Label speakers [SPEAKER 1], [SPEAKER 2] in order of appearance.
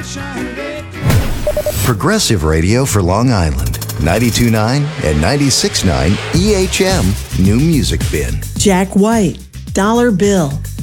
[SPEAKER 1] Progressive radio for Long Island. 92.9 and 96.9 EHM New Music Bin.
[SPEAKER 2] Jack White, Dollar Bill.